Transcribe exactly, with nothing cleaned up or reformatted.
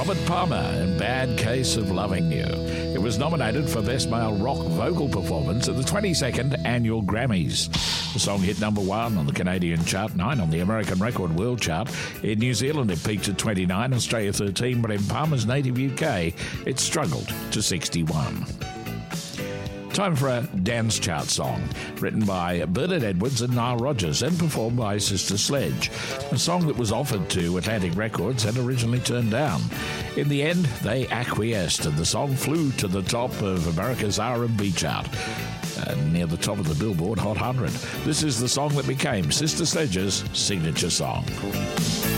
Robert Palmer in Bad Case of Loving You. It was nominated for Best Male Rock Vocal Performance at the twenty-second Annual Grammys. The song hit number one on the Canadian chart, nine on the American Record World Chart. In New Zealand, it peaked at twenty-nine, Australia thirteen, but in Palmer's native U K, it struggled to sixty-one. Time for a dance chart song, written by Bernard Edwards and Nile Rodgers and performed by Sister Sledge, a song that was offered to Atlantic Records and originally turned down. In the end, they acquiesced and the song flew to the top of America's R and B chart, uh, near the top of the Billboard Hot one hundred. This is the song that became Sister Sledge's signature song.